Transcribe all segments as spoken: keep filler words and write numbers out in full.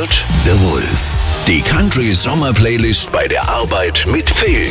präsentiert The Wolf. Die Country Sommer Playlist bei der Arbeit mit Phil.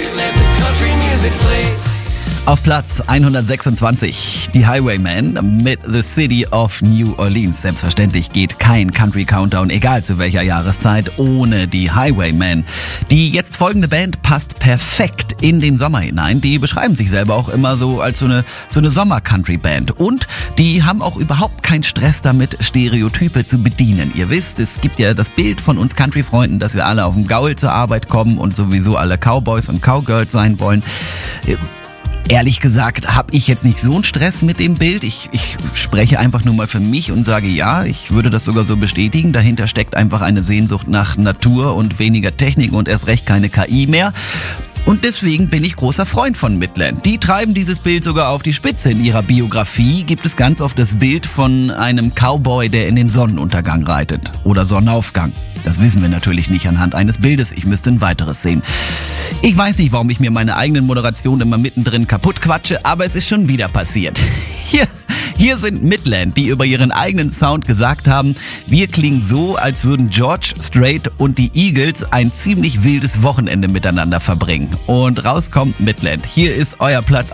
Auf Platz hundertsechsundzwanzig, die Highwaymen mit The City of New Orleans. Selbstverständlich geht kein Country Countdown, egal zu welcher Jahreszeit, ohne die Highwaymen. Die jetzt folgende Band passt perfekt in den Sommer hinein. Die beschreiben sich selber auch immer so als so eine, so eine Sommer-Country-Band. Und die haben auch überhaupt keinen Stress damit, Stereotype zu bedienen. Ihr wisst, es gibt ja das Bild von uns Country-Freunden, dass wir alle auf dem Gaul zur Arbeit kommen und sowieso alle Cowboys und Cowgirls sein wollen. Ehrlich gesagt habe ich jetzt nicht so einen Stress mit dem Bild. Ich, ich spreche einfach nur mal für mich und sage ja, ich würde das sogar so bestätigen. Dahinter steckt einfach eine Sehnsucht nach Natur und weniger Technik und erst recht keine K I mehr. Und deswegen bin ich großer Freund von Midland. Die treiben dieses Bild sogar auf die Spitze. In ihrer Biografie gibt es ganz oft das Bild von einem Cowboy, der in den Sonnenuntergang reitet. Oder Sonnenaufgang. Das wissen wir natürlich nicht anhand eines Bildes. Ich müsste ein weiteres sehen. Ich weiß nicht, warum ich mir meine eigenen Moderationen immer mittendrin kaputt quatsche, aber es ist schon wieder passiert. Hier, hier sind Midland, die über ihren eigenen Sound gesagt haben, wir klingen so, als würden George Strait und die Eagles ein ziemlich wildes Wochenende miteinander verbringen. Und raus kommt Midland. Hier ist euer Platz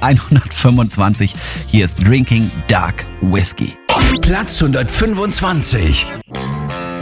hundertfünfundzwanzig. Hier ist Drinking Dark Whiskey. Platz hundertfünfundzwanzig.